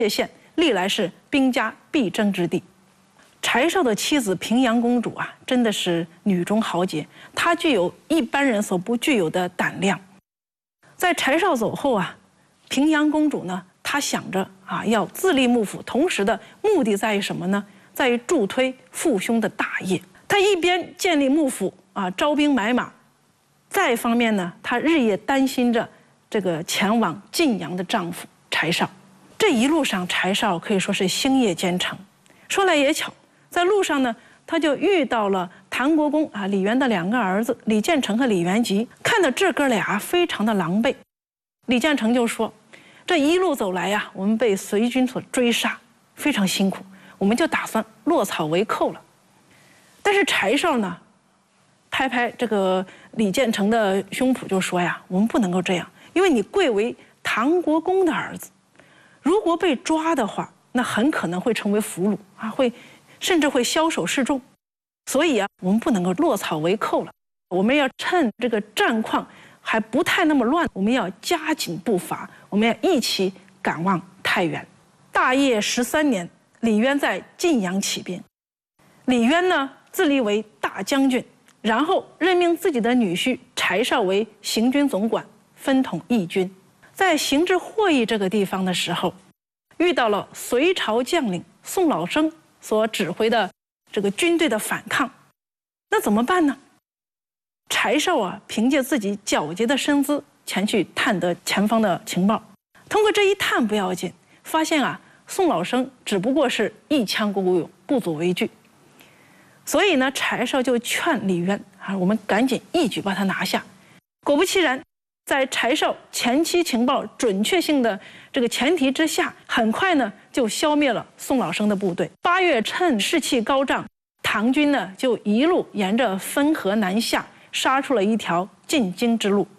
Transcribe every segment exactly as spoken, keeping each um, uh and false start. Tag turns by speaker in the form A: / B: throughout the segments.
A: 界县历来是兵家必争之地。柴绍的妻子平阳公主啊，真的是女中豪杰，她具有一般人所不具有的胆量。在柴绍走后啊，平阳公主呢，她想着啊，要自立幕府，同时的目的在于什么呢？在于助推父兄的大业。她一边建立幕府啊，招兵买马，再一方面呢，她日夜担心着这个前往晋阳的丈夫柴绍。这一路上，柴绍可以说是星夜兼程。说来也巧，在路上呢，他就遇到了唐国公啊李渊的两个儿子李建成和李元吉。看到这哥俩非常的狼狈，李建成就说：“这一路走来呀，我们被隋军所追杀，非常辛苦，我们就打算落草为寇了。”但是柴绍呢，拍拍这个李建成的胸脯就说呀：“我们不能够这样，因为你贵为唐国公的儿子，如果被抓的话，那很可能会成为俘虏啊，会甚至会枭首示众。所以啊，我们不能够落草为寇了，我们要趁这个战况还不太那么乱，我们要加紧步伐，我们要一起赶往太原。”大业十三年，李渊在晋阳起兵。李渊呢，自立为大将军，然后任命自己的女婿柴绍为行军总管，分统义军。在行至霍邑这个地方的时候，遇到了隋朝将领宋老生所指挥的这个军队的反抗，那怎么办呢？柴绍啊，凭借自己皎洁的身姿前去探得前方的情报。通过这一探不要紧，发现啊，宋老生只不过是一腔孤勇，不足为惧。所以呢，柴绍就劝李渊啊，我们赶紧一举把他拿下。果不其然，在柴绍前期情报准确性的这个前提之下，很快呢就消灭了宋老生的部队。八月，趁士气高涨，唐军呢就一路沿着汾河南下，杀出了一条进京之路。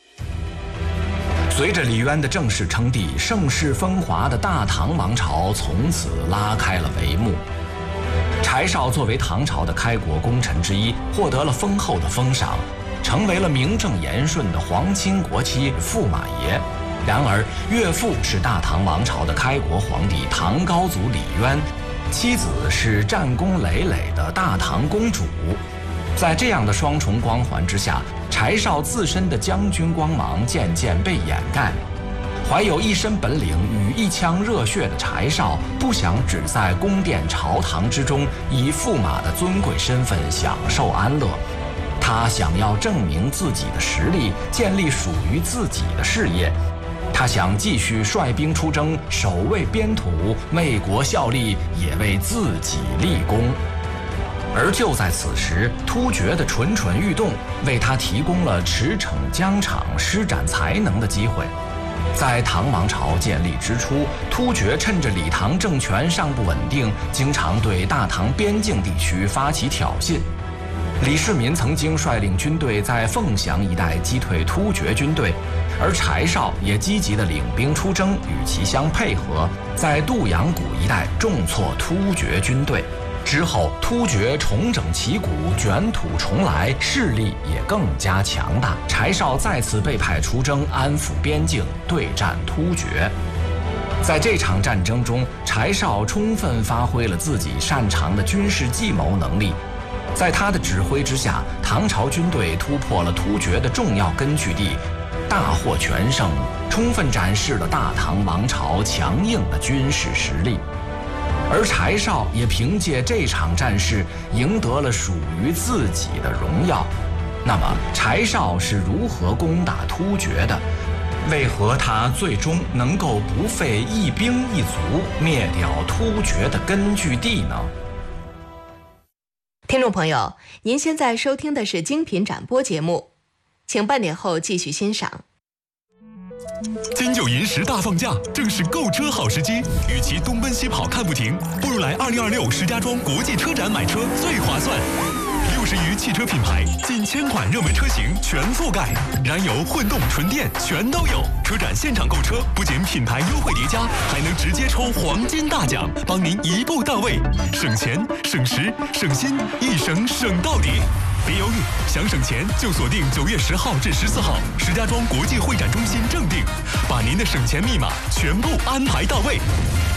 B: 随着李渊的正式称帝，盛世风华的大唐王朝从此拉开了帷幕。柴绍作为唐朝的开国功臣之一，获得了丰厚的封赏，成为了名正言顺的皇亲国戚驸马爷。然而，岳父是大唐王朝的开国皇帝唐高祖李渊，妻子是战功累累的大唐公主。在这样的双重光环之下，柴绍自身的将军光芒渐渐被掩盖。怀有一身本领与一腔热血的柴绍，不想只在宫殿朝堂之中以驸马的尊贵身份享受安乐，他想要证明自己的实力，建立属于自己的事业。他想继续率兵出征，守卫边土，为国效力，也为自己立功。而就在此时，突厥的蠢蠢欲动，为他提供了驰骋疆场、施展才能的机会。在唐王朝建立之初，突厥趁着李唐政权尚不稳定，经常对大唐边境地区发起挑衅。李世民曾经率领军队在凤翔一带击退突厥军队，而柴绍也积极地领兵出征，与其相配合，在杜阳谷一带重挫突厥军队。之后，突厥重整旗鼓，卷土重来，势力也更加强大。柴绍再次被派出征，安抚边境，对战突厥。在这场战争中，柴绍充分发挥了自己擅长的军事计谋能力。在他的指挥之下，唐朝军队突破了突厥的重要根据地，大获全胜，充分展示了大唐王朝强硬的军事实力。而柴绍也凭借这场战事赢得了属于自己的荣耀。那么，柴绍是如何攻打突厥的？为何他最终能够不费一兵一卒灭掉突厥的根据地呢？
C: 听众朋友，您现在收听的是精品展播节目，请半点后继续欣赏。
D: 金九银十大放假，正是购车好时机。与其东奔西跑看不停，不如来二零二六石家庄国际车展买车最划算。 数十余汽车品牌，近千款热门车型全覆盖，燃油、混动、纯电全都有。车展现场购车，不仅品牌优惠叠加，还能直接抽黄金大奖，帮您一步到位，省钱、省时、省心，一省省到底。别犹豫，想省钱就锁定九月十号至十四号，石家庄国际会展中心正定，把您的省钱密码全部安排到位。